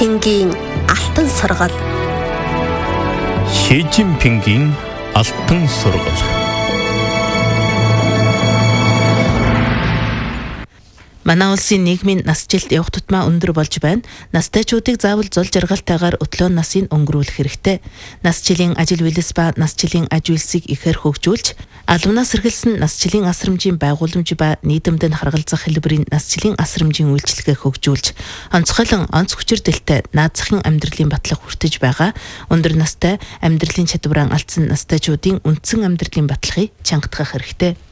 Цзиньпингийн алтан сургал. Шижинпингийн алтан сургал. Манай улсын нийгмийн нас жилд явах тутмаа өндөр болж байна. Настайчуудыг заавал зол жаргалтайгаар өтлөөн насыг өнгөрүүлэх хэрэгтэй. Нас жилийн ажил үйлс ба нас жилийн аж үйлсийг ихээр хөгжүүлж, албанаас эргэлсэн нас жилийн асрамжийн байгууламж ба нийгэмд харгалзах хэлбэрийн нас жилийн асрамжийн үйлчлэгээ хөгжүүлж, онцгойлон онц хүчирдэлтэй наазахын амьдралын батлах хүртэж байгаа өндөр настай амьдралын чадвараа алдсан настайчуудын үндсэн амьдралын батлахыг чангатгах хэрэгтэй.